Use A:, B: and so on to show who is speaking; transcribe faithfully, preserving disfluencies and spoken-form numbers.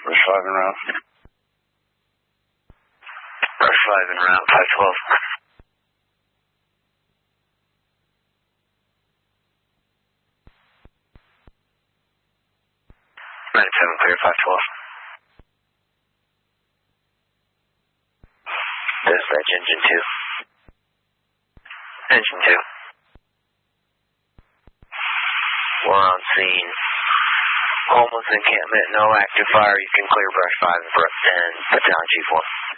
A: Brush five en route.
B: Brush five en route, five twelve. nine seven, clear, five twelve. Dispatch, engine two. Engine two. We're on scene. Homeless encampment, no active fire. You can clear brush five and Battalion Chief one.